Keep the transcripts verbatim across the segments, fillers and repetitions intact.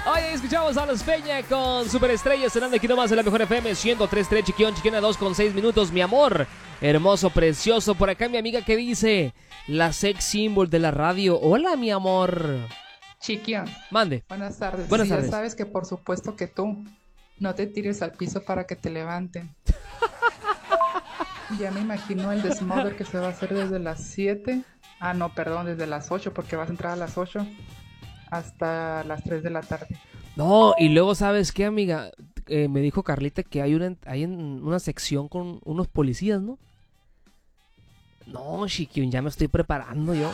Oye, escuchamos a Los Peña con Superestrella sonando aquí nomás en la mejor F M ciento tres punto tres, Chiquión, Chiquiona dos con seis minutos, mi amor. Hermoso, precioso. Por acá mi amiga que dice, la sex symbol de la radio. Hola, mi amor. Chiquión. Mande. Buenas tardes. Buenas sí, tardes. Ya sabes que por supuesto que tú no te tires al piso para que te levanten. Ya me imagino el desmoder que se va a hacer desde las siete. Ah, no, perdón, desde las ocho, porque vas a entrar a las ocho hasta las tres de la tarde. No, y luego, ¿sabes qué, amiga? Eh, me dijo Carlita que hay una, hay en una sección con unos policías, ¿no? No, Chiquión, ya me estoy preparando yo.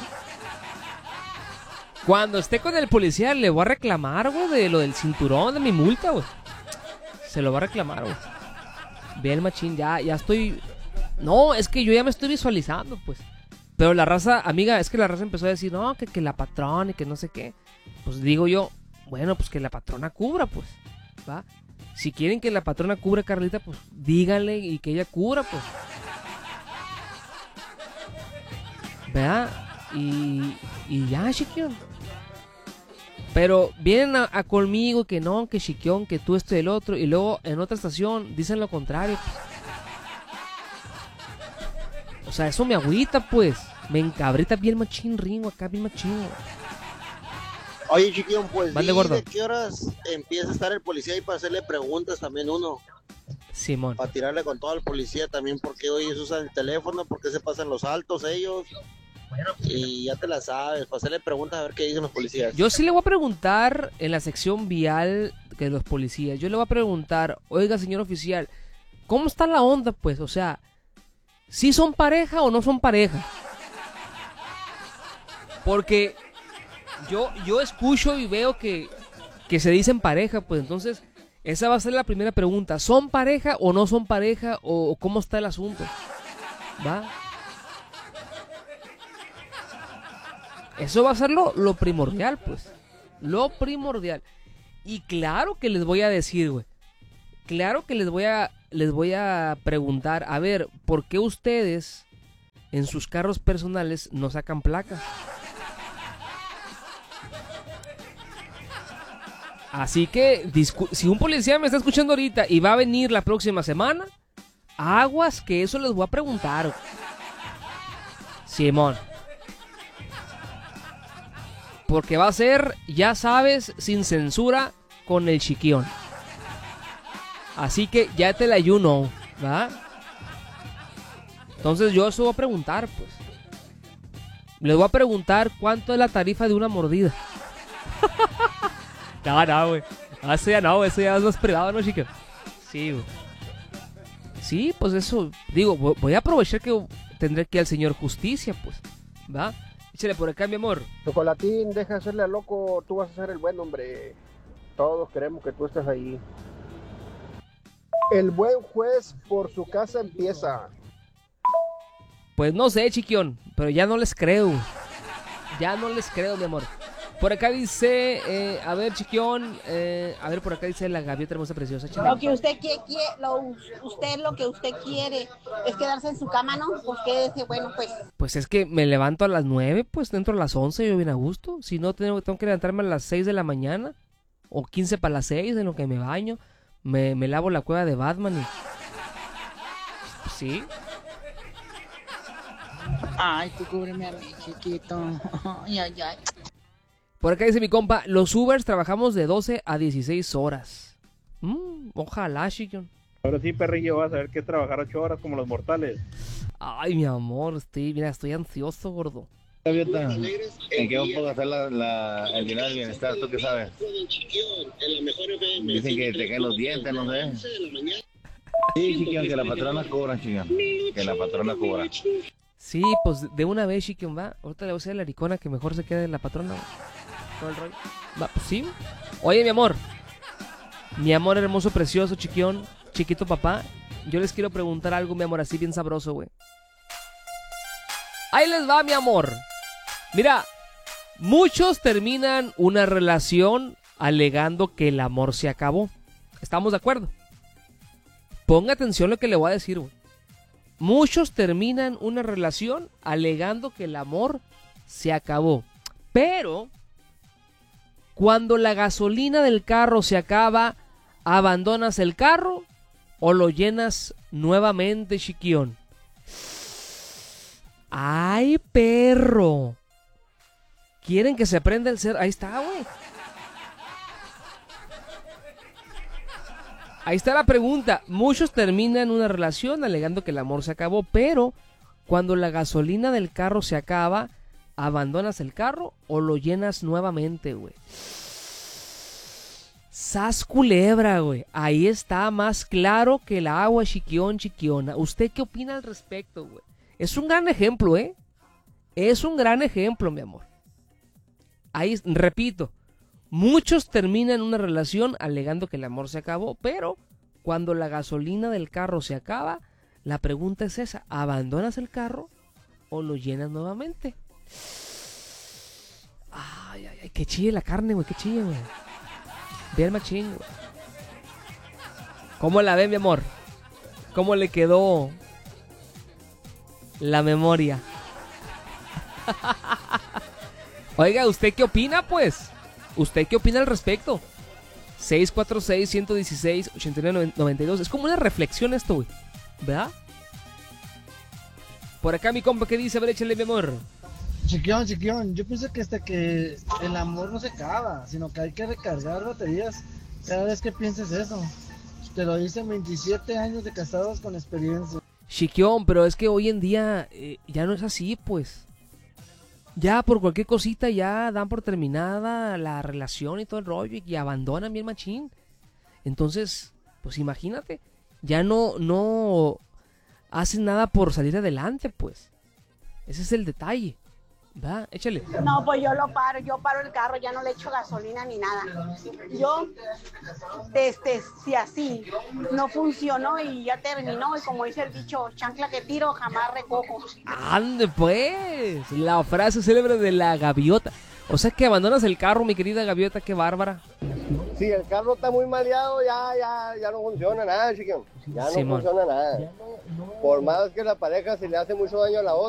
Cuando esté con el policía le voy a reclamar, güey, de lo del cinturón, de mi multa, güey. Se lo va a reclamar, güey. Ve el machín, ya, ya estoy... No, es que yo ya me estoy visualizando, pues. Pero la raza, amiga, es que la raza empezó a decir, no, que, que la patrona y que no sé qué. Pues digo yo, bueno, pues que la patrona cubra, pues, ¿va? Si quieren que la patrona cubra, Carlita, pues díganle y que ella cubra, pues. ¿Verdad? Y, y ya, Chiquión. Pero vienen a, a conmigo que no, que Chiquión, que tú esto y el otro. Y luego en otra estación dicen lo contrario, pues. O sea, eso me agüita, pues. Me encabrita bien machín, ringo acá, bien machín. Oye, Chiquión, pues Vale, di gordo. de qué horas empieza a estar el policía ahí para hacerle preguntas también uno. Simón. Para tirarle con todo al policía también, porque hoy ellos usan el teléfono, porque se pasan los altos ellos. Y ya te la sabes, para hacerle preguntas a ver qué dicen los policías. Yo sí le voy a preguntar en la sección vial de los policías. Yo le voy a preguntar, oiga, señor oficial, ¿cómo está la onda, pues? O sea, ¿sí son pareja o no son pareja? Porque yo, yo escucho y veo que, que se dicen pareja, pues entonces esa va a ser la primera pregunta. ¿Son pareja o no son pareja o, o cómo está el asunto? ¿Va? Eso va a ser lo, lo primordial, pues. Lo primordial. Y claro que les voy a decir, güey. Claro que les voy a, les voy a preguntar, a ver, ¿por qué ustedes en sus carros personales no sacan placas? Así que, si un policía me está escuchando ahorita y va a venir la próxima semana, aguas que eso les voy a preguntar. Simón. Porque va a ser, ya sabes, sin censura con el Chiquión. Así que ya te la you know, ¿verdad? Entonces yo eso voy a preguntar, pues. Les voy a preguntar cuánto es la tarifa de una mordida. No, no, güey. Eso ya no, eso ya es más privado, ¿no, Chiquión? Sí, güey. Sí, pues eso, digo, voy a aprovechar que tendré que ir al señor Justicia, pues, ¿va? Échale por acá, mi amor. Chocolatín, deja de hacerle a loco, tú vas a ser el buen hombre. Todos queremos que tú estés ahí. El buen juez por su casa empieza. Pues no sé, Chiquión, pero ya no les creo. Ya no les creo, mi amor. Por acá dice, eh, a ver, Chiquión, eh, a ver, por acá dice la gaviota hermosa preciosa. Chale. Lo que usted quiere, lo, usted lo que usted quiere es quedarse en su cama, ¿no? Pues quédese, bueno, pues. Pues es que me levanto a las nueve, pues dentro a las once, yo bien a gusto. Si no, tengo, tengo que levantarme a las seis de la mañana, o quince para las seis, en lo que me baño. Me, me lavo la cueva de Batman y... ¿Sí? Ay, tú cúbreme a mí, chiquito. Ay, ay, ay. Por acá dice mi compa, los Ubers trabajamos de doce a dieciséis horas. Mm, ojalá, Chiquión. Ahora sí, perrillo, vas a ver que es trabajar ocho horas como los mortales. Ay, mi amor, estoy, mira, estoy ansioso, gordo. Gaviota, ¿en qué puedo hacer la, la, el dinero del bienestar? ¿Tú qué sabes? Dicen que te caen los dientes, no sé. Sí, Chiquión, que la patrona cobra, Chiquión. Que la patrona cobra. Sí, pues de una vez, Chiquión, va. Ahorita le voy a decir a la ricona que mejor se quede en la patrona. Todo el rollo. Va, pues sí. Oye, mi amor. Mi amor hermoso, precioso, Chiquión, chiquito papá. Yo les quiero preguntar algo, mi amor, así bien sabroso, güey. Ahí les va, mi amor. Mira, muchos terminan una relación alegando que el amor se acabó. ¿Estamos de acuerdo? Ponga atención a lo que le voy a decir, güey. Muchos terminan una relación alegando que el amor se acabó. Pero Cuando la gasolina del carro se acaba, ¿abandonas el carro o lo llenas nuevamente, chiquión? ¡Ay, perro! ¿Quieren que se prenda el cerdo? Ahí está, güey. Ahí está la pregunta. Muchos terminan una relación alegando que el amor se acabó, pero cuando la gasolina del carro se acaba, ¿abandonas el carro o lo llenas nuevamente, güey? Sas culebra, güey. Ahí está más claro que el agua, chiquión, chiquiona. ¿Usted qué opina al respecto, güey? Es un gran ejemplo, ¿eh? Es un gran ejemplo, mi amor. Ahí, repito, muchos terminan una relación alegando que el amor se acabó, pero cuando la gasolina del carro se acaba, la pregunta es esa: ¿abandonas el carro o lo llenas nuevamente? Ay, ay, ay, que chille la carne, güey, que chille, güey. Ve el machín, güey. ¿Cómo la ve, mi amor? ¿Cómo le quedó la memoria? Oiga, ¿usted qué opina, pues? ¿Usted qué opina al respecto? seis cuatro seis, uno uno seis, ocho nueve nueve dos. Es como una reflexión esto, güey, ¿verdad? Por acá mi compa, ¿qué dice? A ver, échale, mi amor. Chiquión, chiquión, yo pienso que hasta que el amor no se acaba, sino que hay que recargar baterías cada vez que pienses eso. Te lo dicen veintisiete años de casados con experiencia. Chiquión, pero es que hoy en día eh, ya no es así, pues. Ya por cualquier cosita ya dan por terminada la relación y todo el rollo y, y abandonan bien machín. Entonces, pues imagínate, ya no, no hacen nada por salir adelante, pues. Ese es el detalle. Va, échale. No, pues yo lo paro, yo paro el carro, ya no le echo gasolina ni nada. Yo, desde, si así no funcionó y ya terminó, y como dice el dicho, chancla que tiro, jamás recojo. Ande pues, la frase célebre de la gaviota. O sea que abandonas el carro, mi querida gaviota, qué bárbara. Si el carro está muy maleado, ya, ya, ya no funciona nada, chiquión. Ya no Simón. funciona nada. Por más que la pareja se le hace mucho daño a la otra.